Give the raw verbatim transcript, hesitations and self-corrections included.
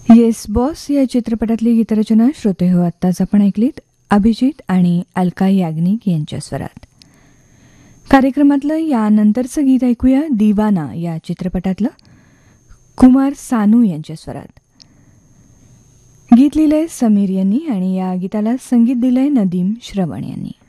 Yes boss या चित्रपटातली गीतरचना श्रोते हो आत्ताच आपण ऐकलीत अभिजित आणि अलका याग्निक यांच्या स्वरात. कार्यक्रमातलं यानंतरचं गीत ऐकूया दिवाना या चित्रपटातलं कुमार सानू यांच्या स्वरात. गीत लिहिलंय समीर यांनी आणि या गीताला संगीत दिलंय नदीम श्रवण यांनी.